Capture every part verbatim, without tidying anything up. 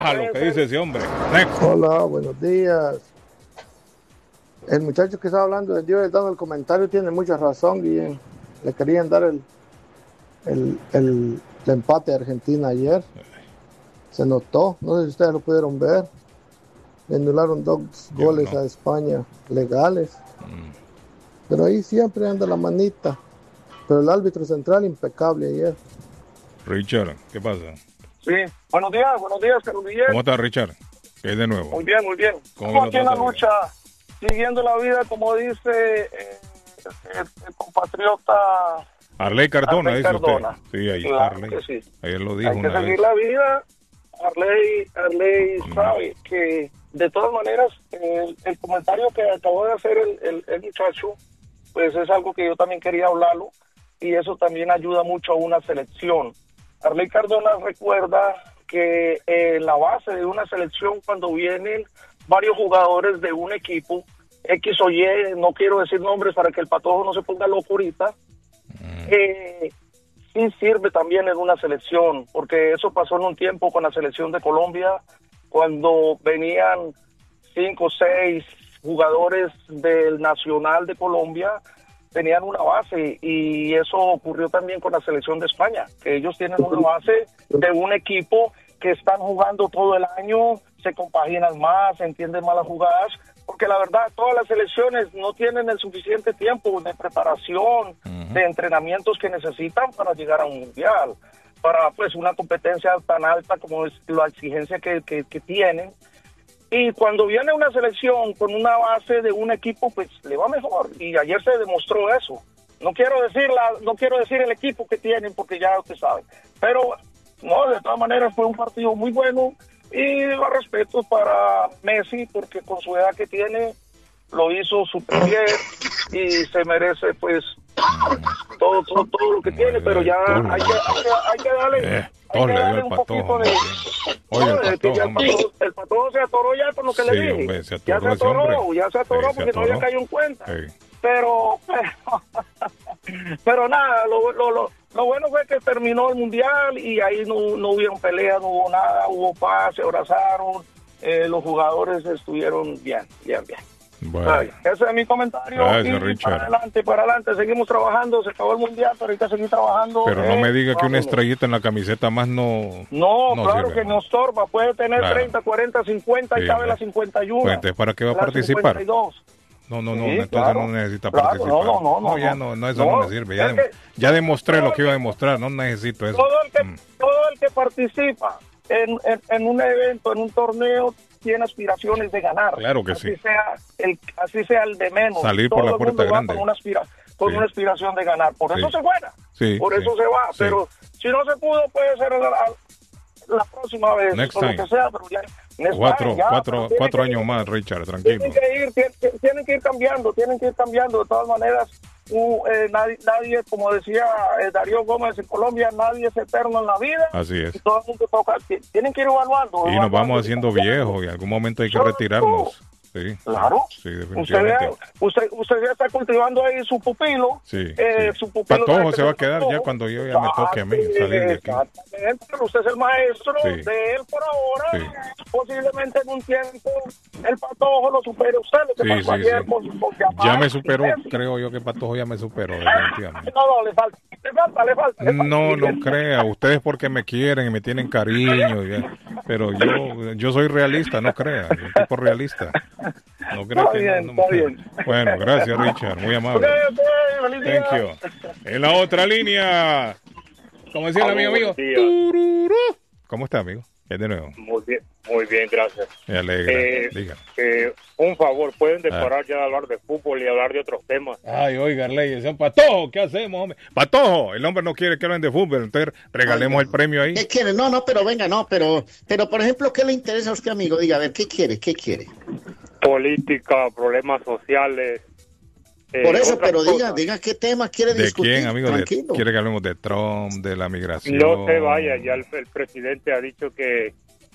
A lo que dice ese hombre. Next. Hola, buenos días. El muchacho que estaba hablando de Dios dando el comentario tiene mucha razón, Guillén. Le querían dar el, el, el, el empate a Argentina ayer. Se notó, no sé si ustedes lo pudieron ver. Le anularon dos Yo goles no. a España legales. Mm. Pero ahí siempre anda la manita. Pero el árbitro central impecable ayer. Richard, ¿qué pasa? Sí, buenos días, buenos días, Carlos Guillén. ¿Cómo estás, Richard? ¿Qué es de nuevo? Muy bien, muy bien. ¿Cómo Estamos aquí en la trata lucha, siguiendo la vida, como dice eh, el, el compatriota Arley Cardona, Arley dice Cardona. usted. Sí, ahí Claro está Arley. que sí. Ayer lo dijo Hay que una seguir vez. la vida. Arley, Arley Mm. sabe que, de todas maneras, el, el comentario que acabó de hacer el, el, el muchacho, pues es algo que yo también quería hablarlo, y eso también ayuda mucho a una selección. Arley Cardona recuerda que eh, en la base de una selección, cuando vienen varios jugadores de un equipo, X o Y, no quiero decir nombres para que el patojo no se ponga loco ahorita, eh, sí sirve también en una selección, porque eso pasó en un tiempo con la selección de Colombia, cuando venían cinco o seis jugadores del Nacional de Colombia, tenían una base, y eso ocurrió también con la selección de España, que ellos tienen una base de un equipo que están jugando todo el año, se compaginan más, se entienden más las jugadas, porque la verdad todas las selecciones no tienen el suficiente tiempo de preparación, uh-huh. de entrenamientos que necesitan para llegar a un mundial, para pues una competencia tan alta como es la exigencia que, que, que tienen. Y cuando viene una selección con una base de un equipo, pues le va mejor. Y ayer se demostró eso. No quiero decir la, no quiero decir el equipo que tienen, porque ya usted sabe. Pero no, de todas maneras fue un partido muy bueno. Y los respetos para Messi, porque con su edad que tiene, lo hizo súper bien y se merece pues todo, todo, todo lo que tiene. Pero ya hay que, hay que, hay que darle... Eh. Hay que le darle dio el un patojo, poquito de... Oye, no, el patojo, ya el, patojo, el patojo se atoró ya con lo que sí, le dije. Hombre, se ya se atoró, ya se atoró sí, porque se no atoró. había caído en cuenta. Sí. Pero, pero, pero nada, lo, lo, lo, lo bueno fue que terminó el mundial y ahí no, no hubieron peleas, no hubo nada, hubo paz, se abrazaron, eh, los jugadores estuvieron bien, bien, bien. Bueno. Ay, ese es mi comentario. Gracias, y Richard. para adelante, para adelante, seguimos trabajando, se acabó el mundial, pero hay que seguir trabajando. Pero no eh, me diga que una vámonos. estrellita en la camiseta más no... No, no claro sirve, que ¿no? no estorba, puede tener Claro. treinta, cuarenta, cincuenta Sí, y cabe ¿no? la cincuenta y uno. Pues entonces, ¿para qué va a la participar? cincuenta y dos. No, no, no, Sí, entonces claro. no necesita Claro, participar. no, no, no, ya no. no, no, eso no, No, me sirve. Ya, es de- que- ya demostré todo lo que iba a demostrar, no necesito eso. Todo el que, Mm. todo el que participa en, en, en un evento, en un torneo, tiene aspiraciones de ganar. Claro que así sí. Sea el, así sea el de menos. Salir Todo por la el puerta mundo va grande. Con una, aspira, con Sí. una aspiración de ganar. Por Sí. eso se juega. Sí, por sí. eso se va. Sí. Pero si no se pudo, puede ser la, la próxima vez. Next o lo time. que sea, pero ya, next Cuatro, time, ya, cuatro, pero tiene cuatro que ir- años más, Richard, tranquilo. tienen que ir, tienen, tienen que ir cambiando, tienen que ir cambiando. De todas maneras, uh, eh, nadie, nadie, como decía eh, Darío Gómez en Colombia, nadie es eterno en la vida. Así es. Y todo el mundo toca, ti- tienen que ir evaluando. Y nos evaluando vamos y haciendo cambiando. viejos y en algún momento hay que Solo retirarnos. Sí, Claro. sí, Usted, definitivamente. vea, usted, usted ya está cultivando ahí su pupilo. Sí, eh, sí. Su pupilo Patojo sabe que se va a es quedar Patojo. ya cuando yo ya me toque a mí Ah, sí, salir de aquí. Exactamente, pero usted es el maestro Sí. de él por ahora. Sí. Posiblemente en un tiempo el Patojo lo supere a usted. Lo que Sí, pasó sí, ayer sí. con- con Ya Yamal me y superó, Messi. creo yo que Patojo ya me superó, definitivamente. No, no, le falta, le falta, le falta. le falta. No, no crea, ustedes porque me quieren y me tienen cariño, ya. Pero yo yo soy realista, no crea, soy un tipo realista. No crea Está que bien, no, no. está bien. Bueno, gracias Richard, muy amable. Ok, ok, feliz día. Thank you. En la otra línea, como decía el Aló, amigo mío, buenos días. tururú. ¿Cómo está, amigo? Es de nuevo. Muy bien, muy bien, gracias. Me alegra. Eh, Diga. eh, un favor, pueden Ah. parar ya de hablar de fútbol y hablar de otros temas. Ay, oiga, Arley, ese es un Patojo, ¿qué hacemos, hombre? Patojo, el hombre no quiere que hablen de fútbol, entonces regalemos Oiga, el premio ahí. ¿Qué quiere? No, no, pero venga, no, pero, pero por ejemplo, ¿qué le interesa a usted, amigo? Diga, a ver, ¿qué quiere? ¿Qué quiere? Política, problemas sociales. eh, Por eso, otras pero diga, cosas. diga qué tema quiere ¿De discutir. quién, amigo? De- Tranquilo. ¿Quiere que hablemos de Trump, de la migración? No se vaya, ya el, el presidente ha dicho que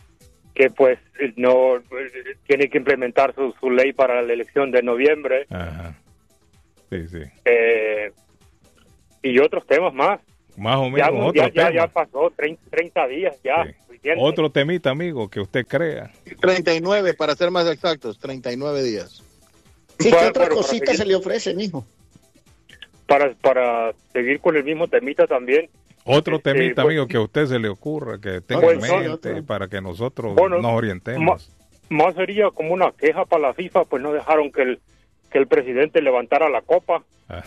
que pues no eh, tiene que implementar su, su ley para la elección de noviembre Ajá. Sí, sí. eh, y otros temas más. Más o menos. Ya, otro ya, ya, tema. ya pasó treinta, treinta días ya. Sí. Otro temita, amigo, que usted crea. treinta y nueve, para ser más exactos, treinta y nueve días. Sí, Bueno, ¿qué otra bueno, cosita para se le ofrece, mijo? Para, para seguir con el mismo temita también. Otro Este, temita, pues, amigo, que a usted se le ocurra, que tenga Pues, en no, mente, otro. para que nosotros Bueno, nos orientemos. Más sería como una queja para la FIFA, pues no dejaron que el, que el presidente levantara la copa. Ah.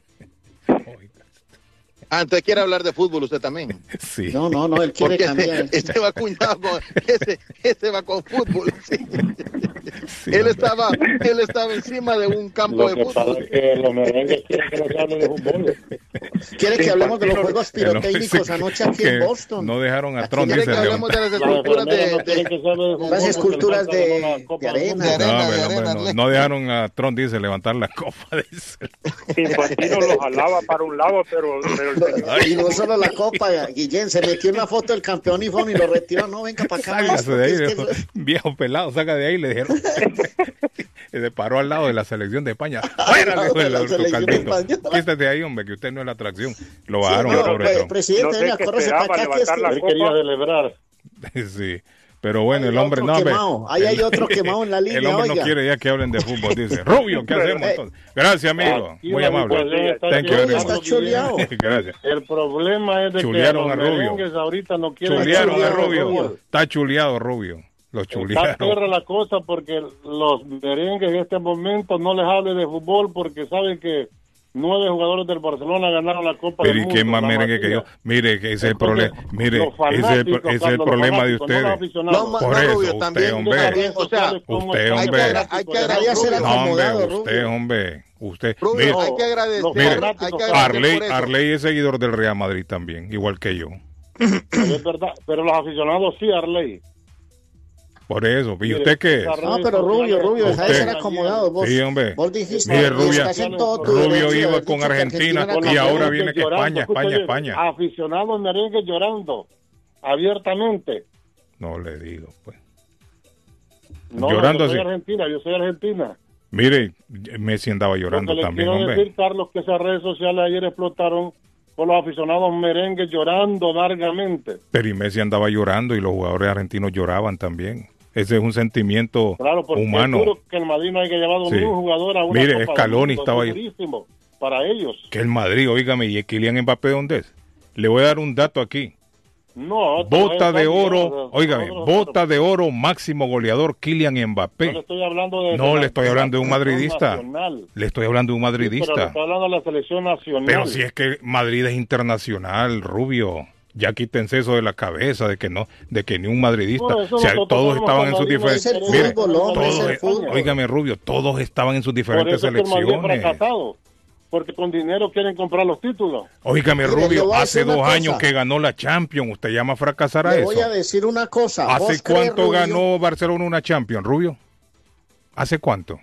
Ah, entonces quiere hablar de fútbol usted también. Sí. No, no, no, él quiere Porque cambiar. este, este va cuñado con, ese, ese va con fútbol. Sí. Sí, él hombre. estaba, él estaba encima de un campo Lo de que pasa fútbol. es que los merengues quieren que no se hable de fútbol. Quiere que hablemos de los juegos Que no- pirotécnicos sí, anoche aquí que en Boston. No dejaron a Aquí Trump, quiere dice que León. hablemos de las esculturas de, de- Las esculturas de, de arena. de arena. No, hombre, de no, hombre, arena, no, de- no dejaron a Trump, dice, levantar la copa. Dice. Infantino lo jalaba para un lado, pero, pero el señor- Y no solo la copa, Guillén, se metió en la foto del campeón y fue y lo retiró. No, venga para acá. Sálgase maestro, de ahí, que es que dijo, eso- viejo pelado, saca de ahí, le dijeron. Y se paró al lado de la selección de España. ¡Fuera! Al lado dijo de el la otro selección Caldito. española. Quítate de ahí, hombre, que usted no es la atracción. Lo Sí, bajaron no, al pobre pre- Trump. presidente, No sé venga, qué córrese para esperaba, acá. Que es que levantar la él copa. celebrar. Sí. Pero bueno, el Hay hombre otro no, hombre, quemado, ahí hay otro quemado en la línea, el hombre no oiga. quiere ya que hablen de fútbol, dice. Rubio, ¿qué hacemos entonces? Gracias, amigo. Muy amable. Thank you very Rubio much. está chuleado. Gracias. El problema es de Chulearon que a los Rubio. merengues ahorita no quieren... Chulearon a chuleado, Rubio. Rubio. Está chuleado, Rubio. Lo Está chulearon. perra la cosa porque los merengues en este momento no les hable de fútbol porque saben que nueve jugadores del Barcelona ganaron la Copa Pero del ¿y Mundo. quién más la merengue que yo? mayoría. Mire, que ese es el Entonces, problema. Mire, los ese es el, fanáticos, ese es el Carlos, los problema de fanáticos, no ustedes. los aficionados. No, ma- Por no, eso, Rubio, usted, también, hombre. también, o sea, Usted, hay que, hombre. agra- hay que Nadie hace la agradecer. No, hombre, acomodado, usted, Rubio. hombre. Usted. Rubio, Mire, hay que agradecer. los Mire, hay que agradecer Arley, por eso. Arley es seguidor del Real Madrid también, igual que yo. Es verdad, pero los aficionados sí, Arley. Por eso. ¿Y Mire, usted qué? las No, redes pero Rubio, sociales- Rubio, deja de Usted- ser acomodado. Vos, Sí, hombre. vos dijiste Mire, que Rubio- estás en todo tu Rubio derecho de iba haber con dicho que Argentina era y Con los campeón. ahora merengues viene que llorando, España, escuche España, bien, España. Aficionados merengues llorando abiertamente. No le digo, pues. No, Llorando yo soy así. argentina, yo soy argentina. Mire, Messi andaba Lo llorando que le también, quiero hombre. decir, Carlos, que esas redes sociales ayer explotaron por los aficionados merengues llorando largamente. Pero y Messi andaba llorando y los jugadores argentinos lloraban también. Ese es un sentimiento Claro, porque humano. seguro que el Madrid no haya llevado Sí. ni un jugador a una Mire, Copa del Scaloni Mundo, estaba es ahí. durísimo para ellos. Que el Madrid, oígame, ¿y Kylian Mbappé dónde es? Le voy a dar un dato aquí. No, Bota de no, oro, no, oígame, no, no, bota de oro máximo goleador Kylian no le Mbappé. estoy hablando de, No de le estoy hablando de un la madridista. selección nacional. Le estoy hablando de un Sí, pero le madridista. estoy hablando de la selección nacional. Pero si es que Madrid es internacional, Rubio. Ya quítense eso de la cabeza de que no, de que ni un madridista. Por eso O sea, nosotros todos somos estaban en sus Madrid, diferentes. es el Mire, fútbol, hombre, es todos, el fútbol. óigame, Rubio, todos estaban en sus Por diferentes eso es que el Madrid es selecciones. fracasado, porque con dinero quieren comprar los títulos. Óigame, Mire, le Rubio, voy a hace decir una dos cosa. años que ganó la Champions. ¿Usted llama a fracasar a Le eso? voy a decir una cosa. ¿Hace ¿Vos crees, cuánto Rubio? ganó Barcelona una Champions, Rubio? ¿Hace cuánto?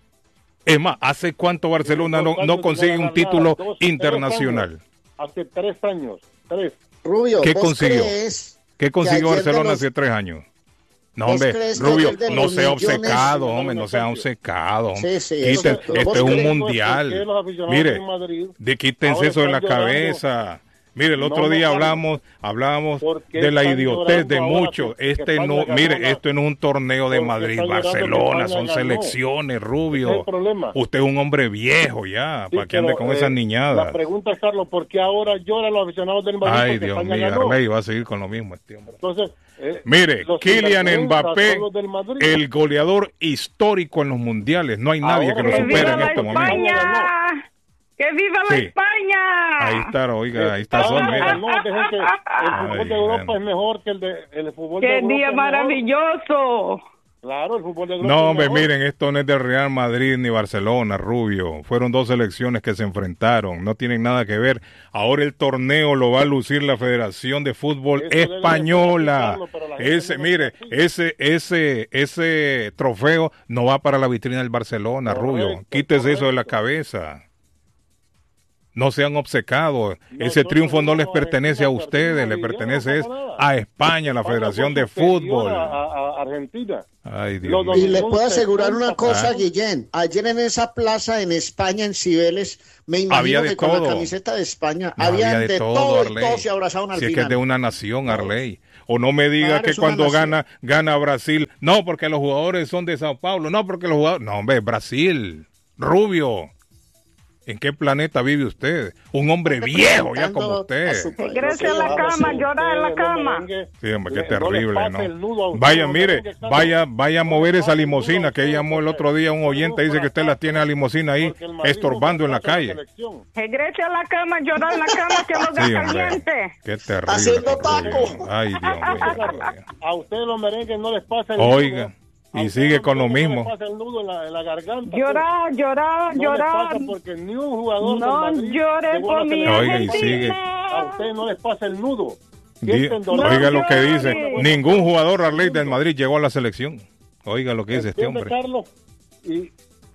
Es más, ¿hace cuánto Barcelona no, no consigue un título internacional? Hace tres años, tres. Rubio, ¿Qué ¿vos consiguió? crees ¿Qué consiguió ayer de Barcelona los- hace tres años? No, ¿Vos hombre, crees que Rubio, ayer de no los sea millones- obcecado, hombre, no sea obcecado. hombre. Sí, sí, Quite- eso- este ¿vos es un crees, pues, mundial. que los aficionados Mire, del Madrid de quítense ahora eso de la están llorando? cabeza. Mire, el otro No, no, día Carlos. hablamos, hablábamos ¿Por qué de la están idiotez de llorando ahora muchos. que- que Este España no, ganó mire, la- esto no es un torneo de ¿Por qué Madrid, están llorando que Barcelona, España son ganó? selecciones, Ese es Rubio. el problema. Usted es un hombre viejo ya, Sí, para que ande pero, con eh, esas La niñadas. pregunta es, Carlos, ¿por qué ahora lloran los aficionados del Madrid? Ay, porque Dios España mío, ganó? Arley va a seguir con lo mismo este hombre. Entonces, eh, Mire, los Kylian sinvergüenzas Mbappé, son los del Madrid. el goleador histórico en los mundiales. No hay nadie Ahora que lo que supere viva en la este momento. España. ¡Que viva la Sí. España! Ahí está, oiga, ahí está Ah, Sol, no, mira. no, dejen que el fútbol Ay, de Europa bueno. es mejor que el de el fútbol de ¡Qué Europa. día es mejor. maravilloso! Claro, el fútbol de Europa No, es hombre, mejor. miren, esto no es del Real Madrid ni Barcelona, Rubio. Fueron dos selecciones que se enfrentaron, no tienen nada que ver. Ahora el torneo lo va a lucir la Federación de Fútbol Eso debe de Española. explicarlo, pero la gente Ese, no lo mire, sabe así. ese, ese, ese trofeo no va para la vitrina del Barcelona, Rubio. Correcto, Quítese eso de la correcto. cabeza. No sean obcecados. No, Ese yo triunfo no no les digo pertenece a Argentina, ustedes, Argentina, le Argentina, pertenece no es pasa nada. a España, la España Federación fue de superior Fútbol. a- a- a Argentina. Ay, Dios Los mío. Y le Son puedo asegurar setenta una cosa, Ah. Guillén. Ayer en esa plaza en España, en Cibeles, me imagino Había de que con todo. la camiseta de España No, había había de, todo, y Arley. todos se abrazaban al Si es que final. es de una nación, Arley. O no me diga Claro, que es una cuando nación. gana gana Brasil, no, porque los jugadores son de Sao Paulo, no, porque los jugadores... No, hombre, Brasil, Rubio. ¿En qué planeta vive usted? Un hombre viejo ya como usted. Regrese a la cama, llorar en la cama. Sí, hombre, qué Le- no les terrible, pase ¿no? el nudo a usted, Vaya, no mire, le deje, vaya, vaya a no mover le esa pase el nudo limusina a que usted, llamó el otro día un oyente, dice que usted la tiene la limusina ahí porque el Madrid estorbando en la nunca pasa calle. selección. Regrese a la cama, llorar en la cama, que lo Sí, da hombre, caliente. qué terrible. Haciendo con Rubio. taco. Ay, Dios mío. A ustedes los merengues no les pasa el Oiga, nudo. y A ustedes sigue los con lo merengues mismo. No les pasa el nudo en la, en la garganta. Llorar, llorar, No llorar. les pasa porque ni un jugador No del Madrid llore llegó a la por mi selección. Oiga, y sigue. A ustedes no les pasa el nudo. Di- Sienten dolor. Oiga lo que No, dice. no, Ningún jugador Arley del Madrid llegó a la selección. Oiga lo que dice este ¿Entiende, hombre. Carlos? Y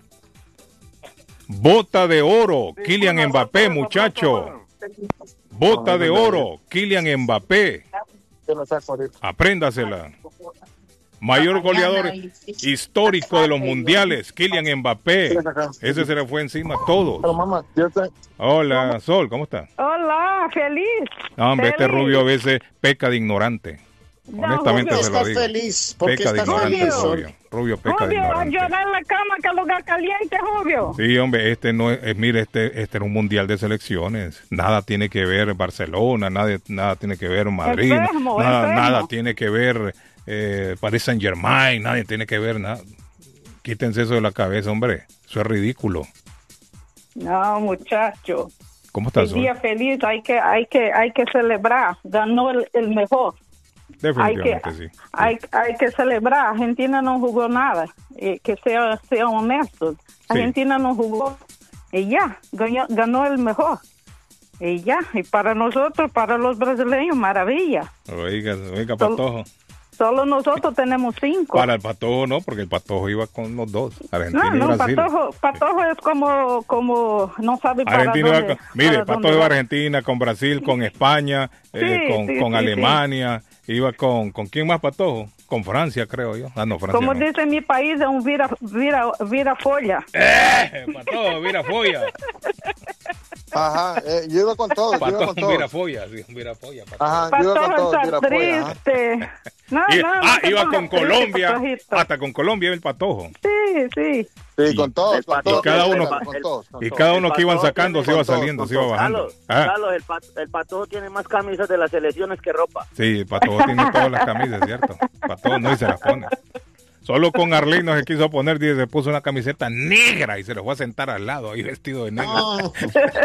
Bota de oro, Kylian Mbappé, muchacho. Bota de oro, Kylian Mbappé. Yo no saco ahorita. Apréndasela. Mayor goleador histórico de los mundiales, Kylian Mbappé. Ese se le fue encima a Pero todos. mamá, yo te... Hola, Sol, ¿cómo está? Hola, feliz. No, hombre, este Feliz. rubio a veces peca de ignorante. No, Honestamente Rubio, se lo estás digo. feliz. ¿Por qué Peca de estás ignorante, feliz, Rubio. Rubio. Rubio peca de Rubio, a ignorante. llorar en la cama, que lugar caliente, Rubio. Sí, hombre, este no es, eh, mire, este, este era un mundial de selecciones. Nada tiene que ver Barcelona, nada, nada tiene que ver Madrid, Enfermo, nada, enfermo. nada tiene que ver eh, Paris Saint Germain, nadie tiene que ver nada. Quítense eso de la cabeza, hombre. Eso es ridículo. No, muchacho. ¿Cómo El estás, día Sol? feliz, hay que, hay que, hay que celebrar. Ganó el, el mejor. Hay que, Definitivamente sí. Sí. hay, hay que celebrar. Argentina no jugó nada. Eh, que sea, sea honesto. Argentina no jugó. Y ya, ganó, ganó el mejor. Y ya, y para nosotros, para los brasileños, maravilla. Oiga, oiga, Sol- Patojo. Solo nosotros tenemos cinco. Para el Patojo no, porque el Patojo iba con los dos, Argentina No, y no, Brasil. Patojo, Patojo es como, como, no sabe para Argentina iba dónde. con- mire, para Patojo dónde iba a va. Argentina, con Brasil, con España, eh, Sí, con, sí, con sí, Alemania, iba con, ¿con quién más Patojo? Con Francia, creo yo. Ah, no, Francia Como no. dice mi país, es un vira, vira, vira folla. ¡Eh! Patojo, mira folla. Ajá, eh, yo iba con todo, yo iba Patojo, con todo. mira folla, sí, mira folla. Patojo. Ajá, yo iba con Patojo todo, está mira, pues, ajá. triste. No, Y- no, no ah, te iba pongas con triste, Colombia, Patojito. hasta con Colombia el Patojo. Sí, sí. Sí, con todos, con todos. Y cada uno- con todos, con Y todos. cada uno que iban Patojo sacando tiene se iba con todo, saliendo, con se iba todo. bajando. Carlos, Ah, Carlos, el, pat- el Patojo tiene más camisas de las selecciones que ropa. sí, el Patojo tiene todas las camisas, ¿cierto? Patojo no y se las pone. Solo con Arley no se quiso poner, dice, se puso una camiseta negra y se lo fue a sentar al lado ahí vestido de negro. No,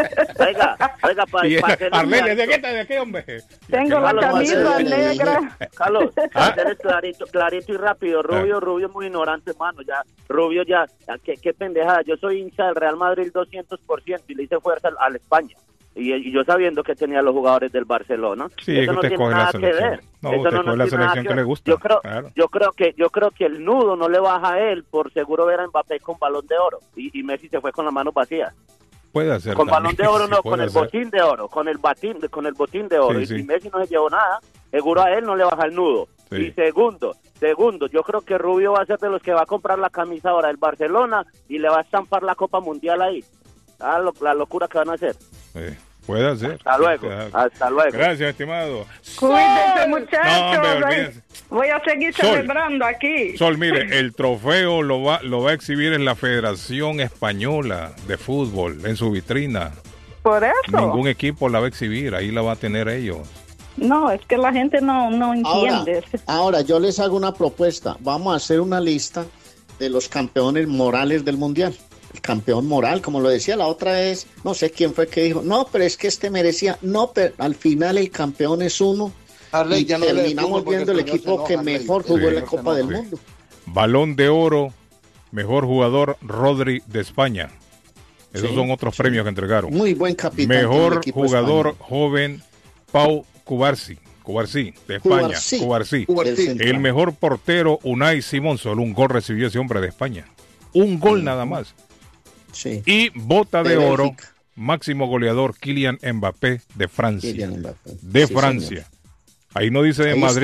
Oiga, oiga, para Y hacerles Arley, ¿de clarito, qué, de qué, hombre? Tengo la Carlos, camisa Marcelo, negra. Carlos, Ah. para hacerles clarito, clarito y rápido, Rubio, Rubio es muy ignorante, mano, ya, Rubio ya, ya, qué, qué pendejada, yo soy hincha del Real Madrid doscientos por ciento y le hice fuerza al, al España. Y, y yo sabiendo que tenía los jugadores del Barcelona, Sí, es que eso no usted tiene coge la nada que selección. ver. No, Eso usted no- coge no la tiene nada selección que le ver. gusta, Yo creo, claro. yo creo que, yo creo que el nudo no le baja a él por seguro ver a Mbappé con balón de oro y, y Messi se fue con las manos vacías. Puede ser Con también, balón de oro sí, no, puede con el ser. botín de oro, con el batín, con el botín de oro. Sí, y sí. si Messi no se llevó nada, seguro a él no le baja el nudo. Sí. Y segundo, segundo, yo creo que Rubio va a ser de los que va a comprar la camisa ahora del Barcelona y le va a estampar la Copa Mundial ahí. Ah, lo- la locura que van a hacer. Sí, puede ser. Hasta luego, Claro. hasta luego. Gracias, estimado. Cuídense, No, muchachos. hombre, Ay, olvídense. voy a seguir Sol. celebrando aquí. Sol, mire, el trofeo lo va, lo va a exhibir en la Federación Española de Fútbol, en su vitrina. Por eso. Ningún equipo la va a exhibir, ahí la va a tener ellos. No, es que la gente no, no ahora, entiende. ahora yo les hago una propuesta. Vamos a hacer una lista de los campeones morales del mundial. El campeón moral, como lo decía la otra vez, no sé quién fue que dijo, no, pero es que este merecía, no, pero al final el campeón es uno. Arley, Y ya no le terminamos fútbol porque viendo el el señor equipo se enoja, que Arley. mejor El jugó en señor la se Copa del enoja. Mundo. Balón de Oro, mejor jugador Rodri de España. Esos Sí, son otros sí. premios que entregaron. Muy buen capitán. del Mejor equipo jugador español. joven, Pau Cubarsí, Cubarsí, de España. Cubarsí. Cubarsí. Cubarsí. El central. El mejor portero, Unai Simón, solo un gol recibió ese hombre de España. Un gol nada más. Sí. Y bota de, De oro, Bélgica. máximo goleador, Kylian Mbappé de Francia. Kylian Mbappé. De Sí, Francia. señor. Ahí no dice de Ahí Madrid. está.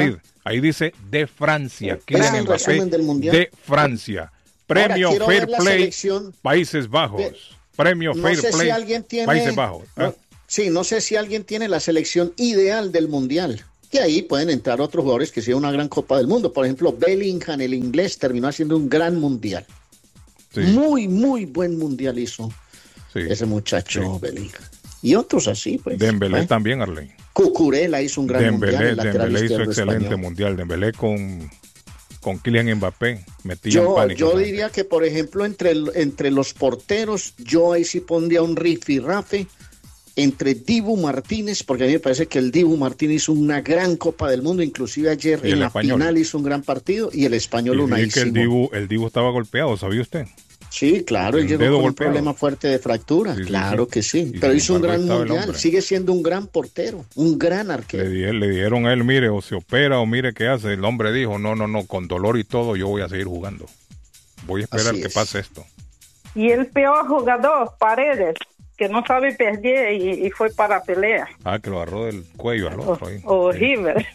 Ahí dice de Francia. Es el Kylian Mbappé resumen del Mundial. de Francia. Premio Ahora, quiero Fair ver la Play, selección. Países Bajos. Ve- Premio No Fair sé Play, si alguien tiene, Países Bajos. Ah, no- sí, no sé si alguien tiene la selección ideal del Mundial. Y ahí pueden entrar otros jugadores que hicieron una gran Copa del Mundo. Por ejemplo, Bellingham, el inglés, terminó haciendo un gran Mundial. sí, Muy, muy buen Mundial hizo sí. ese muchacho Sí. Bellingham. Y otros así, pues. Dembélé ¿eh? también, Arley. Cucurella hizo un gran Mundial. Dembélé, el lateral Dembélé hizo izquierdo excelente español. mundial. Dembélé con, con Kylian Mbappé metían Yo, pánico. yo ¿sabes? diría que, por ejemplo, entre, el- entre los porteros, yo ahí sí pondría un rifirrafe entre Dibu Martínez, porque a mí me parece que el Dibu Martínez hizo una gran Copa del Mundo, inclusive ayer Y el en la español. final hizo un gran partido, y el español Y Unai vi que el Simón. Dibu, el Dibu estaba golpeado, ¿sabía usted? Sí, claro, él el llegó dedo con un golpeado. problema fuerte de fractura, Sí, sí, claro sí. que sí, Y pero sin hizo un embargo gran estaba el mundial, hombre. sigue siendo un gran portero, un gran Le, arquero. di- le dijeron a él, mire, o se opera o mire qué hace. El hombre dijo, no, no, no, con dolor y todo yo voy a seguir jugando. Voy a esperar Así que es. pase esto. Y el peor jugador, Paredes, que no sabe perder y, y fue para pelea. Ah, que lo agarró del cuello al otro ahí. Horrible.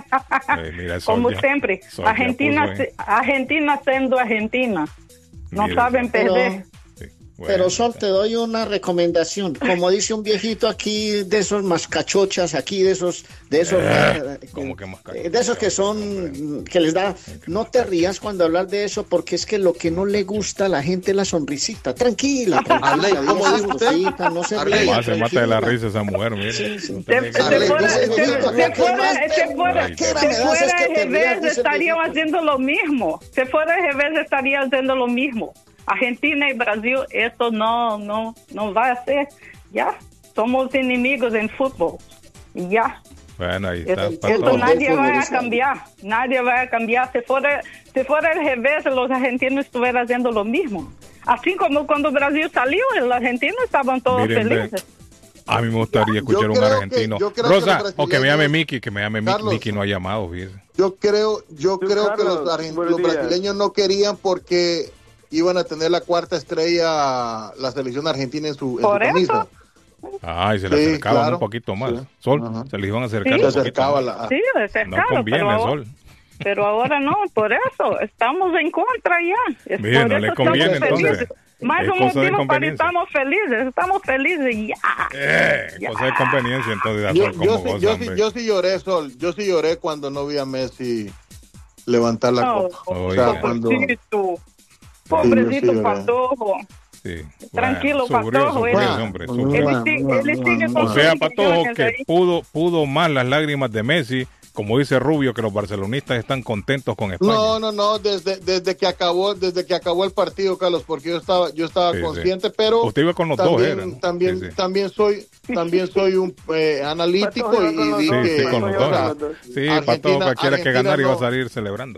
Eh, mira, Sol Como ya- siempre, Sol ya Argentina, puso ahí. se- Argentina siendo Argentina. No Mira, saben Pero- perder. Sí, bueno, Pero Sol, te doy una recomendación. Como dice un viejito aquí, de esos mascachochas, aquí, de esos, de esos, Eh, eh, ¿cómo que mascachochas? eh, de esos que son, que les da, no te rías cuando hablar de eso, porque es que lo que no le gusta a la gente es la sonrisita. Tranquila, tranquila. Arley, ¿cómo diga dijo su usted? cosita, no se Arley. ría. Ah, se mata de la tranquila. risa esa mujer, mire. Sí, sí. No tenía Se- que- se Arley, fuera- dice se- el se viejito, fuera- lo que más te- se fuera- Ay, se qué me das fuera es que al te rías, revés, dice el estarían viejito. haciendo lo mismo. Si fuera al revés, estaría haciendo lo mismo. Argentina y Brasil, esto no, no, no va a ser. Ya, somos enemigos en fútbol. Y ya. Bueno, ahí está. Eso, para eso todo. nadie Fútbol va a es- cambiar, nadie va a cambiar. Si fuera, si fuera al revés, los argentinos estuvieran haciendo lo mismo. Así como cuando Brasil salió, los argentinos estaban todos Miren, ve, felices. A mí me gustaría escuchar Yo un creo que- argentino. yo creo que Rosa, los o que me llame brasileños- Miki, que me llame Miki. Carlos. Miki no ha llamado, fíjese. Yo creo, yo Sí, creo que Carlos, los, argent- buenos los días. brasileños no querían porque iban a tener la cuarta estrella la selección argentina en su, en su Por eso. camisa. Ah, y se le Sí, acercaban claro. un poquito más. Sí. Sol, Ajá. se le iban a acercar Sí. un Se poquito acercaba más. la... Sí, es No cercano, conviene, pero, ahora- Sol. pero ahora no, por eso, estamos en contra ya. Es Mire, por no eso le conviene, estamos felices. entonces. Más Es un cosa de motivo para conveniencia. estamos felices, estamos felices ya. Eh, Ya. cosa de conveniencia, entonces, a Yo, Sol, yo, como sí, goza, yo, sí, hombre. yo sí lloré, Sol. Yo sí lloré cuando no vi a Messi levantar la No, copa. Oiga. O sea, cuando... pobrecito, pobrecito Sí, sí, Patojo. Sí. Tranquilo, Bueno, sufrió, Patojo, sufrió él- ese hombre, él sufrió. Él sigue, él sigue con O sus sea, Patojo, millones que ahí. pudo, pudo más las lágrimas de Messi, como dice Rubio, que los barcelonistas están contentos con España. No, no, no, desde, desde que acabó, desde que acabó el partido, Carlos, porque yo estaba, yo estaba Sí, sí. consciente, pero Usted iba con los dos, también, era, ¿no? también, Sí, sí. también soy, también soy un eh, analítico Patojo y, iba con y los vi Sí, dos, que, sí, con los o Patojo sea, iba con los dos. Sí, Argentina- Patojo, cualquiera que Argentina ganara iba a no. salir celebrando.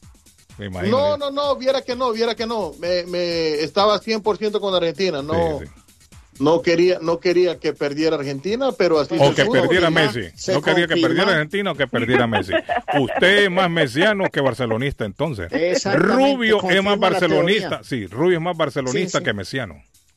Me imagino. no, ¿eh? no, no, viera que no, viera que no, me, me estaba cien por ciento con Argentina, no, Sí, sí. no quería, no quería que perdiera Argentina, pero así O se que pudo. perdiera confirma, Messi. se No quería que confirma. perdiera Argentina o que perdiera Messi. Usted es más mesiano que barcelonista, entonces. Exactamente, Rubio es confirma más la barcelonista. teoría. Sí, Rubio es más barcelonista Sí, sí. que mesiano.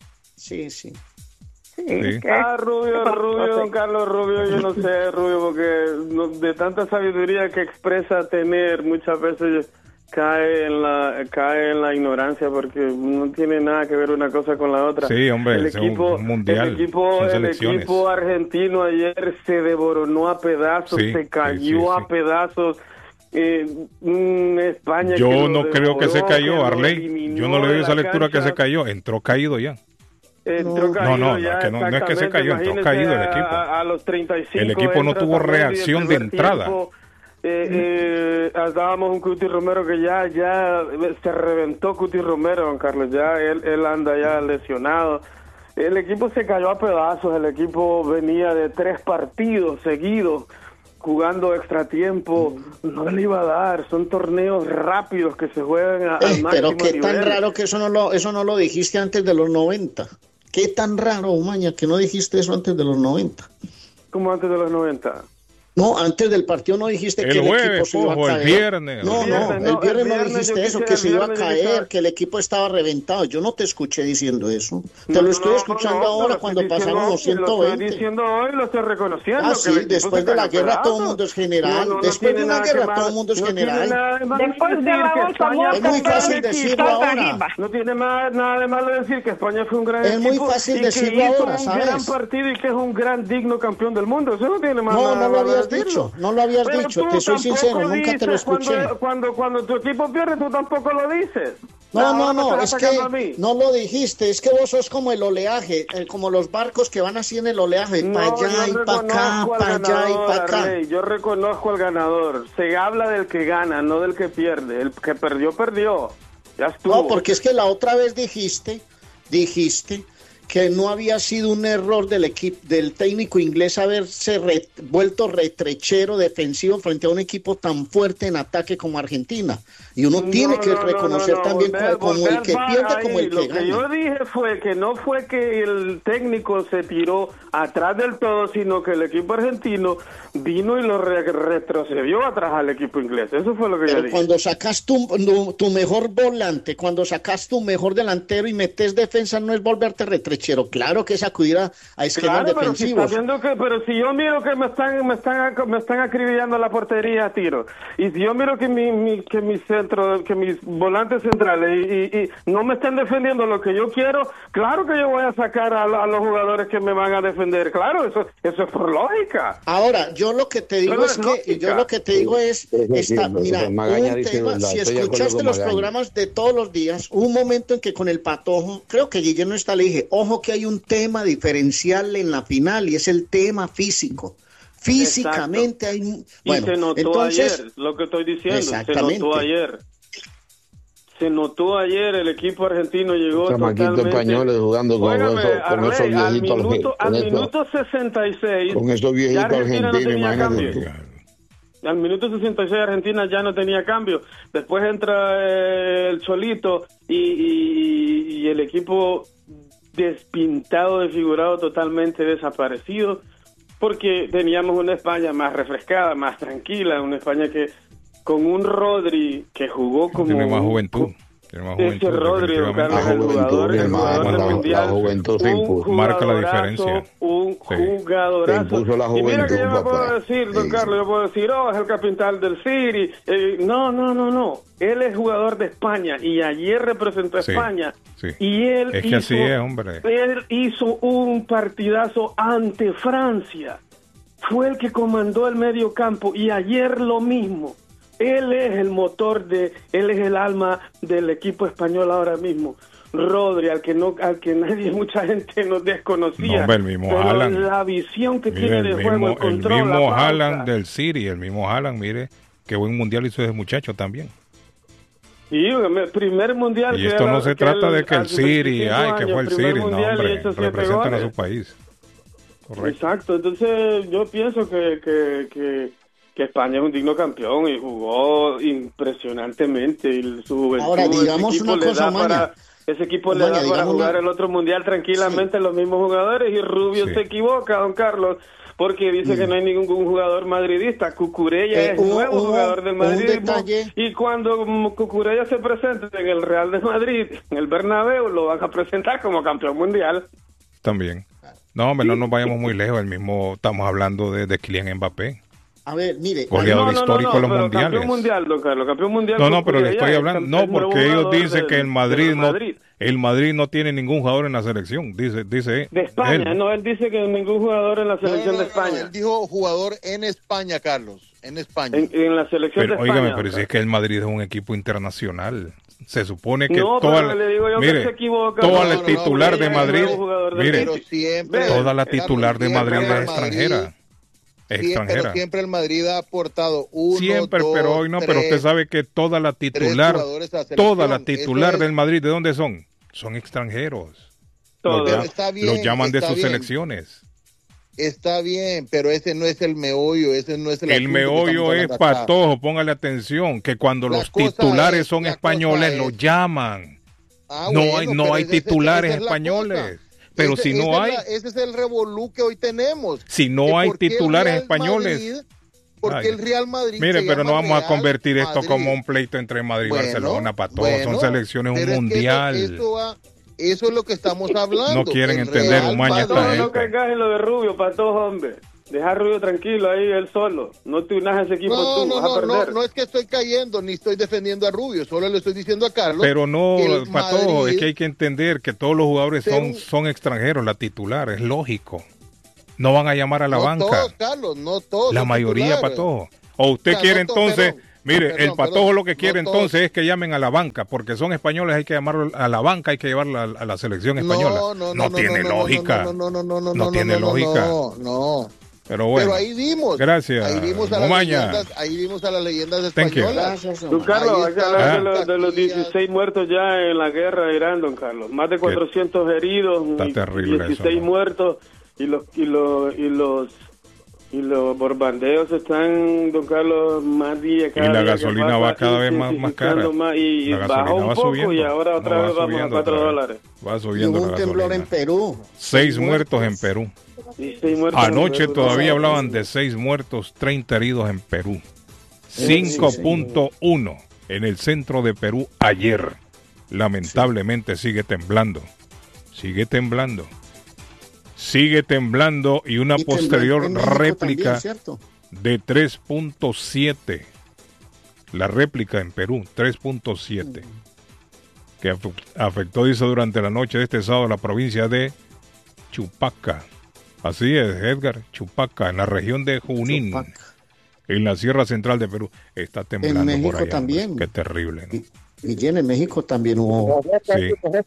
Sí, sí. Sí. ¿Qué? Ah, Rubio, Rubio, don Carlos Rubio, yo no sé, Rubio, porque no- de tanta sabiduría que expresa tener, muchas veces cae en la cae en la ignorancia porque no tiene nada que ver una cosa con la otra. Sí, hombre, el es un- equipo, un mundial, el equipo, son el selecciones. equipo argentino ayer se devoronó a pedazos, Sí, se sí, cayó sí, sí. a pedazos. Eh, mm, España que Yo lo no creo que se devoró, cayó, lo Arley. eliminó Yo no le de doy esa la lectura que cancha. se cayó. Entró caído ya. Entró No, caído no, no, ya, que no- no es que se exactamente. cayó, entró Imagínese caído el a- equipo. A, a los treinta y cinco El equipo no entra tuvo Otamendi, reacción el de primer entrada. tiempo, eh, eh, estábamos un Cuti Romero que ya ya se reventó Cuti Romero, don Carlos, ya él, él anda ya lesionado. El equipo se cayó a pedazos, el equipo venía de tres partidos seguidos jugando extra tiempo, no le iba a dar, son torneos rápidos que se juegan a, al Eh, máximo pero qué tan nivel. raro que eso no lo eso no lo dijiste antes de los noventa. Qué tan raro, Umaña, que no dijiste eso antes de los noventa. Como antes de los noventa. No, antes del partido no dijiste el que el jueves, equipo se iba a ojo, caer. el viernes. No, el no, viernes, el no, viernes el no viernes dijiste yo eso, quise- que el se iba a viernes yo caer, quise- que el equipo estaba reventado. Yo no te escuché diciendo eso. Te No, lo estoy no, escuchando no, ahora lo cuando estoy diciendo pasaron los hoy, ciento Lo estoy veinte. diciendo hoy, lo estoy reconociendo. Ah, que sí, el equipo después se de la cayó a guerra todo el pedazos. mundo es general. No, no, no Después tiene de una nada que guerra mal- todo el mundo es no tiene general. nada de malo Después de decir la que otra España vuelta, Es muy fue un gran fácil equipo. decirlo salta ahora. arriba. No tiene más, nada de malo decir que España fue un gran Es equipo. muy fácil y que decirlo hizo ahora, un ¿sabes? gran partido y que es un gran digno campeón del mundo. Eso no tiene más No, nada no lo malo de habías decirlo. dicho, no lo habías Pero dicho, tú te soy tampoco sincero, nunca te lo dices escuché. Cuando, cuando, cuando tu equipo pierde, tú tampoco lo dices. No, Ahora no, me no, estás es que atacando a mí. no lo dijiste, es que vos sos como el oleaje, eh, como los barcos que van así en el oleaje, No, para allá yo y para acá, reconozco al para allá y ganador, para acá. Arley, yo reconozco al ganador. Se habla del que gana, no del que pierde. El que perdió, perdió. Ya estuvo. No, porque es que la otra vez dijiste, dijiste que no había sido un error del equipo, del técnico inglés haberse re- vuelto retrechero defensivo frente a un equipo tan fuerte en ataque como Argentina. Y uno tiene No, que no, no, reconocer no, no, también volver- como, como el volver que va pierde ahí. como el que Lo que gana. yo dije fue que no fue que el técnico se tiró atrás del todo, sino que el equipo argentino vino y lo re- retrocedió atrás al equipo inglés. Eso fue lo que yo Pero dije. cuando sacas tu, tu, tu mejor volante, cuando sacas tu mejor delantero y metes defensa, no es volverte retrechero. Claro que es acudir a, a esquemas Claro, pero si defensivos. estás viendo que, pero si yo miro que me están, me están, me están acribillando la portería a tiro, y si yo miro que mi, mi que mi centro, que mis volantes centrales y, y, y no me están defendiendo lo que yo quiero, claro que yo voy a sacar a, a los jugadores que me van a defender. Claro, eso, eso es por lógica. Ahora, yo lo que te digo Pero es es que, lógica. yo lo que te digo es, Pero es esta, cierto, mira, o sea, Magaña un dice tema, verdad, si estoy de acuerdo escuchaste con los Magaña. programas de todos los días, hubo un momento en que con el Patojo, creo que Guillermo no está, le dije, ojo que hay un tema diferencial en la final y es el tema físico. Físicamente hay un- bueno, y se notó entonces, ayer, lo que estoy diciendo, se Exactamente. notó ayer. Se notó ayer, el equipo argentino llegó Chamaquitos totalmente... españoles jugando con, Óigame, eso, con Arley, esos al viejitos minuto, al con esos- minuto sesenta y seis, con esos ya viejitos Argentina no argentinos, tenía imagínate cambio. tú. Al minuto sesenta y seis Argentina ya no tenía cambio. Después entra eh, el Cholito y, y- y el equipo despintado, desfigurado, totalmente desaparecido, porque teníamos una España más refrescada, más tranquila, una España que con un Rodri que jugó como... Tiene más juventud. Tiene más Ese juventud, Rodri, don definitivamente. Carlos, el jugador, el hermano, jugador del la- la mundial, juventud se un impuso. Marca la jugadorazo, diferencia. un Sí. jugadorazo. Se impuso la Y mira que yo juventud, me puedo papá. decir, don Sí. Carlos, yo puedo decir, oh, es el capital del City. Eh, no, no, no, no. Él es jugador de España y ayer representó a Sí, España. sí. Y él Es que hizo, así es, hombre. Él hizo un partidazo ante Francia. Fue el que comandó el medio campo y ayer lo mismo. Él es el motor de, él es el alma del equipo español ahora mismo. Rodri, al que no, al que nadie, mucha gente nos desconocía. No, hombre, el mismo pero Haaland. la visión que Mire, tiene el de mismo, juego, el el control, mismo la pausa. Haaland del City, el mismo Haaland, mire, qué buen mundial hizo ese muchacho también. Sí, el primer mundial. Y que esto era- no se que trata él, de que el a sus City, veinticinco ay, que años, fue el primer City, no, mundial y hombre, hizo siete representan a goles. su país. Correcto. Exacto, entonces yo pienso que, que, que, que España es un digno campeón y jugó impresionantemente y su juventud, Ahora, ese digamos equipo una le cosa, da Maña. para, ese equipo le Maña, da para digamos jugar una- el otro mundial tranquilamente los mismos jugadores y Rubio Sí. se equivoca, don Carlos, porque dice que no hay ningún jugador madridista. Cucurella Eh, es hubo- nuevo hubo jugador del un madridismo detalle. y cuando mm, Cucurella se presente en el Real de Madrid, en el Bernabéu, lo van a presentar como campeón mundial. También. No, hombre, no nos vayamos muy lejos. El mismo, estamos hablando de, de Kylian Mbappé. A ver, mire, Goleador histórico en los pero mundiales. Campeón mundial, don Carlos, campeón mundial. No, con no, pero le Cucurella, estoy es hablando, cam- no, el nuevo porque ellos jugador dicen del- que el Madrid del no, Madrid. el Madrid no tiene ningún jugador en la selección, dice, dice De España, él. no, él dice que ningún jugador en la No, no, selección no, de no, España. él dijo jugador en España, Carlos, en España. En, en la selección Pero, de España. óigame, pero si es que el Madrid es un equipo internacional. Se supone que No, toda pero la, le digo yo que mire, se equivoca. toda No, la no, no, titular pero de ella es Madrid, nuevo jugador del mire, Pero siempre, toda la Carlos, titular de siempre Madrid el es Madrid- extranjera. Es sí, pero extranjera. siempre el Madrid ha aportado uno, Siempre, dos, pero hoy no, pero usted tres, sabe que toda la tres titular, jugadores a la toda la selección. titular Eso es- del Madrid, ¿de dónde son? Son extranjeros. Todo. Los, Pero llam- está bien, los llaman de está sus bien. selecciones. Está bien, pero ese no es el meollo, ese no es el El asunto que meollo estamos es hablando acá. patojo, póngale atención, que cuando La los cosa titulares es- son la españoles, cosa los es- llaman. Ah, no bueno, hay, no pero hay ese- ese- titulares esa es la españoles. cosa. Pero Ese- si no esa hay, es la- ese es el revolú que hoy tenemos. si Que no hay por qué el titulares Real españoles, Madrid porque Ay. el Real Madrid. Mire, se pero no llama vamos a Real convertir esto Madrid. como un pleito entre Madrid y Bueno, Barcelona, para todos. bueno, Son selecciones, pero un es que mundial. Eso, eso, va- eso es lo que estamos hablando. No quieren El entender, Real Umaña, esta Madrid- No, no gente. caigas en lo de Rubio, para todos, hombre. Deja a Rubio tranquilo ahí, él solo. No te unas a ese equipo No, tú, no, vas a no, no, perder. no es que estoy cayendo ni estoy defendiendo a Rubio, solo le estoy diciendo a Carlos. Pero no, que el para todos, Madrid- es que hay que entender que todos los jugadores son, Pero- son extranjeros, la titular, es lógico. No van a llamar a la no banca. todos, Carlos, no todos. La son mayoría, titulares. para todos. O usted O sea, quiere no to- entonces, perdón, mire, perdón, el Patojo perdón, lo que quiere no entonces todos. es que llamen a la banca, porque son españoles, hay que llamarlo a la banca, hay que llevarlo a, a la selección española. No, no, no, no, tiene no, no, lógica. No, no, no, no, no, No no, tiene no, no, lógica. No, no. Pero bueno. Pero ahí vimos. Gracias. Ahí vimos a las Umaña. leyendas, ahí vimos a las leyendas Thank you. españolas. Tú, Carlos, Ahí hay que está hablar de, Ah. los, de los Casillas. dieciséis muertos ya en la guerra de Irán, don Carlos. Más de cuatrocientos heridos, Está y terrible dieciséis eso, ¿no? muertos, y los y los y los y los bombardeos están, don Carlos, más días. Y la día que gasolina pasa, va cada vez más, más cara. intensificando más, y La gasolina bajó un va poco subiendo. y ahora otra No, va vez vamos a subiendo cuatro otra vez. dólares. Va Y subiendo hubo la un temblor gasolina. en Perú. Seis muertos en Perú. dieciséis muertos en Anoche Perú. todavía hablaban de seis muertos, treinta heridos en Perú. cinco punto uno en el centro de Perú ayer. Lamentablemente sigue temblando. Sigue temblando. Sigue temblando y una Y tembló posterior en México réplica también, ¿cierto? de tres punto siete. La réplica en Perú, tres punto siete. Que afe- afectó, dice, durante la noche de este sábado la provincia de Chupaca. Así es, Edgar, Chupaca, en la región de Junín, Chupaca. en la Sierra Central de Perú. Está temblando México por allá. también. Qué terrible, ¿no? Y y en México también hubo. Sí.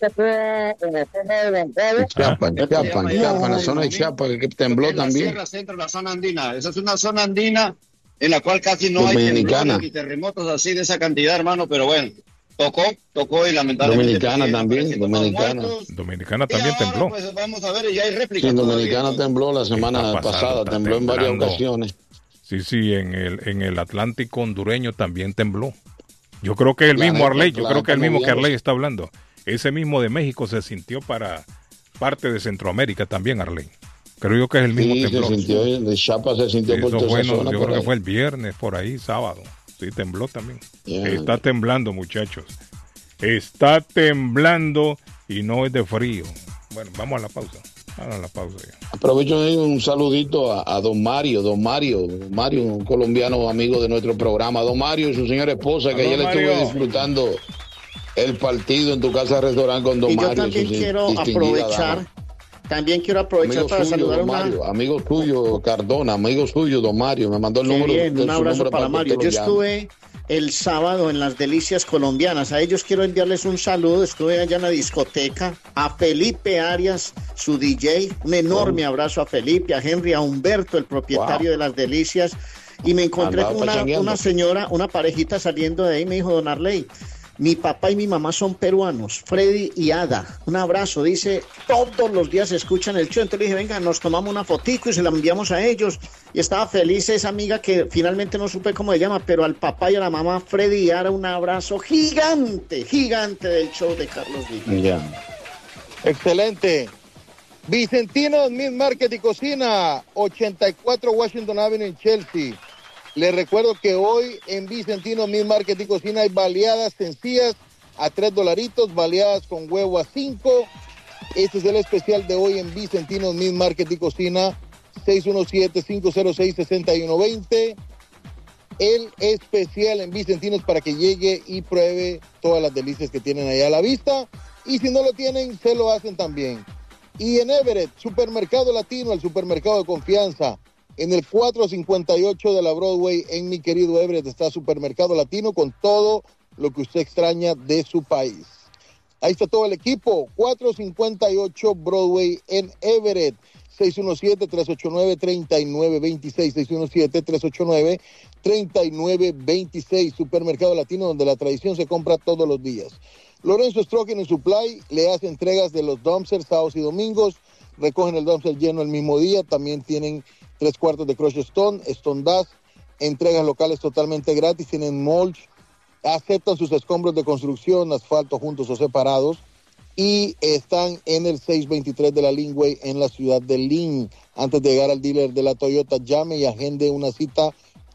Chiapas, en Chiapas, en Chiapas, en la zona de Chiapas, que tembló En la también. Sierra Centro, la zona andina. Esa es una zona andina en la cual casi no hay Dominicana. temblores ni terremotos así de esa cantidad, hermano, pero bueno, tocó, tocó y lamentablemente. Dominicana pues, también, aparecieron más dominicana. muertos. Dominicana Y también ahora, tembló. pues, vamos a ver, y ya hay réplicas. Sí, todavía. Dominicana tembló la semana Está pasando, pasada, está tembló en varias temblando. ocasiones. Sí, sí, en el, en el Atlántico hondureño también tembló. Yo creo que el La mismo neta, Arley, yo la creo que el neta, mismo que moviéndose. Arley está hablando. Ese mismo de México se sintió para parte de Centroamérica también, Arley. Creo yo que es el mismo Sí, se temblor. sintió, de Chiapas se sintió por Eso toda fue, esa no, zona. yo por creo que ahí. fue el viernes, por ahí, sábado. Sí, tembló también. Yeah. Está temblando, muchachos. Está temblando y no es de frío. Bueno, vamos a la pausa. Vamos a la pausa ya. Aprovecho de un saludito a, a don Mario, don Mario, don Mario, un colombiano amigo de nuestro programa. Don Mario y su señora esposa, que Aló, ayer estuve Mario. disfrutando el partido en tu casa restaurante con don Y yo Mario. también su quiero distinguida aprovechar, dama. también quiero aprovechar Amigo para suyo, saludar a don una. Mario, amigo suyo, Cardona, amigo suyo, don Mario, me mandó el Qué número. bien, de un su abrazo número para que Mario. usted Yo lo llame. estuve el sábado en las Delicias Colombianas. A ellos quiero enviarles un saludo. Estuve allá en la discoteca. A Felipe Arias, su D J. Un enorme abrazo a Felipe, a Henry, a Humberto, el propietario Wow. de las Delicias. Y me encontré Andaba con una, pachangueando. una señora, una parejita saliendo de ahí. Me dijo, don Arley, mi papá y mi mamá son peruanos, Freddy y Ada. Un abrazo, dice, todos los días escuchan el show. Entonces le dije, venga, nos tomamos una fotico y se la enviamos a ellos. Y estaba feliz esa amiga que finalmente no supe cómo se llama, pero al papá y a la mamá, Freddy y Ada, un abrazo gigante, gigante del show de Carlos Vives. Ya. Excelente. Vicentino Meat Market y Cocina, ochenta y cuatro Washington Avenue en Chelsea. Les recuerdo que hoy en Vicentino Meat Market y Cocina hay baleadas sencillas a tres dolaritos, baleadas con huevo a cinco. Este es el especial de hoy en Vicentino Meat Market y Cocina, seis uno siete, cinco cero seis, seis uno dos cero. El especial en Vicentinos para que llegue y pruebe todas las delicias que tienen allá a la vista. Y si no lo tienen, se lo hacen también. Y en Everett, Supermercado Latino, el supermercado de confianza, en el cuatrocientos cincuenta y ocho de la Broadway, en mi querido Everett, está Supermercado Latino con todo lo que usted extraña de su país. Ahí está todo el equipo, cuatrocientos cincuenta y ocho Broadway en Everett, seis uno siete, tres ocho nueve, tres nueve dos seis, seis uno siete, tres ocho nueve, tres nueve dos seis, Supermercado Latino, donde la tradición se compra todos los días. Lorenzo Stroking y Supply le hace entregas de los dumpsters sábados y domingos, recogen el dumpster lleno el mismo día, también tienen tres cuartos de Crush Stone, Stone Dust, entregas locales totalmente gratis, tienen mulch, aceptan sus escombros de construcción, asfalto juntos o separados, y están en el seiscientos veintitrés de la Linway en la ciudad de Lynn. Antes de llegar al dealer de la Toyota, llame y agende una cita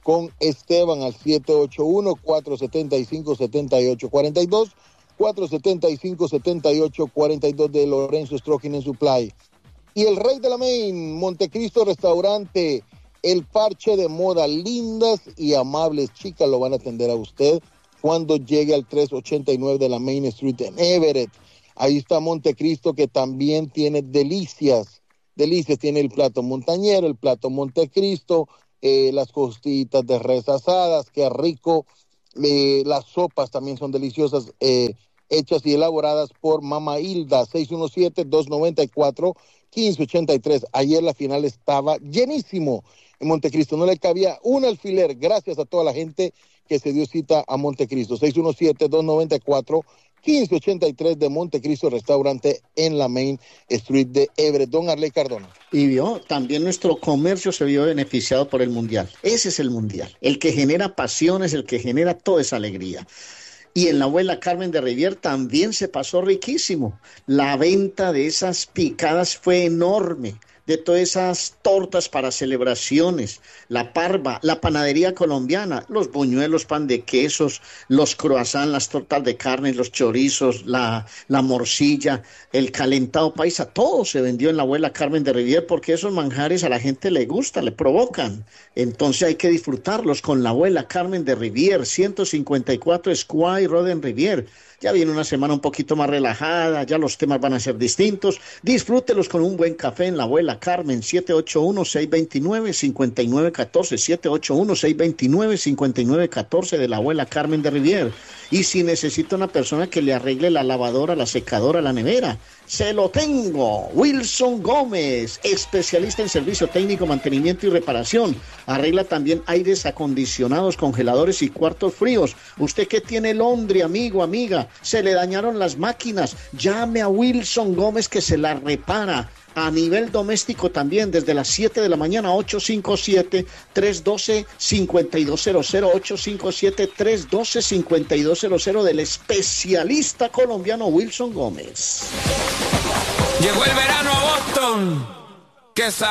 con Esteban al siete ocho uno, cuatro siete cinco, siete ocho cuatro dos, cuatro siete cinco, siete ocho cuatro dos de Lorenzo Stroking en Supply. Y el rey de la Main, Montecristo Restaurante, el parche de moda, lindas y amables chicas lo van a atender a usted cuando llegue al trescientos ochenta y nueve de la Main Street en Everett. Ahí está Montecristo, que también tiene delicias, delicias, tiene el plato montañero, el plato Montecristo, eh, las costillitas de res asadas, qué rico, eh, las sopas también son deliciosas, eh, hechas y elaboradas por Mama Hilda, seis uno siete, dos nueve cuatro, uno cinco ocho tres. Ayer la final estaba llenísimo en Montecristo, no le cabía un alfiler, gracias a toda la gente que se dio cita a Montecristo. seis uno siete, dos nueve cuatro, uno cinco ocho tres de Montecristo Restaurante en la Main Street de Everett. Don Arley Cardona. Y vio, también nuestro comercio se vio beneficiado por el Mundial. Ese es el Mundial, el que genera pasiones, el que genera toda esa alegría. Y en la abuela Carmen de Rivier también se pasó riquísimo. La venta de esas picadas fue enorme, de todas esas tortas para celebraciones, la parva, la panadería colombiana, los buñuelos, pan de quesos, los croissants, las tortas de carne, los chorizos, la, la morcilla, el calentado paisa, todo se vendió en la abuela Carmen de Rivier porque esos manjares a la gente le gusta, le provocan. Entonces hay que disfrutarlos con la abuela Carmen de Rivier, ciento cincuenta y cuatro Square Road en Rivier. Ya viene una semana un poquito más relajada, ya los temas van a ser distintos. Disfrútelos con un buen café en la abuela Carmen, siete ocho uno, seis dos nueve, cinco nueve uno cuatro, siete ocho uno, seis dos nueve, cinco nueve uno cuatro de la abuela Carmen de Rivier. Y si necesita una persona que le arregle la lavadora, la secadora, la nevera, se lo tengo. Wilson Gómez, especialista en servicio técnico, mantenimiento y reparación. Arregla también aires acondicionados, congeladores y cuartos fríos. Usted que tiene Londres, amigo, amiga, se le dañaron las máquinas, llame a Wilson Gómez que se la repara. A nivel doméstico también, desde las siete de la mañana, ocho cinco siete, tres uno dos, cinco dos cero cero, ocho cinco siete, tres uno dos, cinco dos cero cero del especialista colombiano Wilson Gómez. Llegó el verano a Boston. ¿Qué